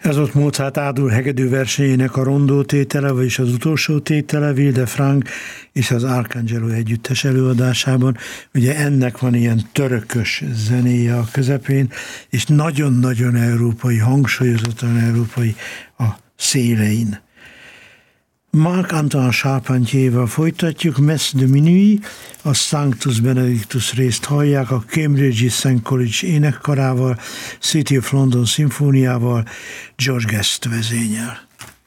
Ez ott Mozart A-dur hegedű versenyének a rondó tétele, vagyis az utolsó tétele, Wilde Frank és az Arcangelo együttes előadásában. Ugye ennek van ilyen törökös zenéje a közepén, és nagyon-nagyon európai, hangsúlyozottan európai a szélein. Marc-Antoine Charpentier-vel folytatjuk, Messe de Minuit, a Sanctus Benedictus részt hallják, a Cambridge-i St. College énekkarával, City of London szimfóniával, George Guest vezényel.